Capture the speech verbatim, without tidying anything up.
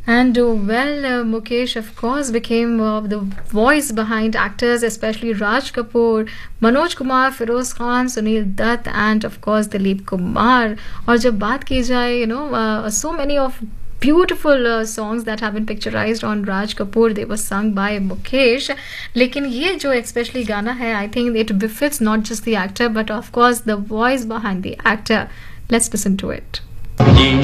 And uh, well, uh, Mukesh, of course, became uh, the voice behind actors, especially Raj Kapoor, Manoj Kumar, Feroz Khan, Sunil Dutt, and of course Dilip Kumar. और जब बात की जाए, you know, uh, so many of beautiful uh, songs that have been picturized on Raj Kapoor, they were sung by Mukesh. लेकिन ये जो especially गाना है, I think it befits not just the actor, but of course the voice behind the actor. Let's listen to it. ये